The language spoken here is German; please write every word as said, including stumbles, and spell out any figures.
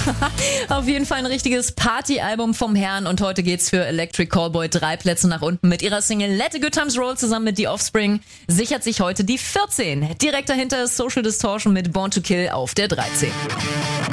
Auf jeden Fall ein richtiges Partyalbum vom Herrn und heute geht's für Electric Callboy drei Plätze nach unten. Mit ihrer Single Let the Good Times Roll zusammen mit The Offspring sichert sich heute die vierzehn. Direkt dahinter ist Social Distortion mit Born to Kill auf der dreizehn.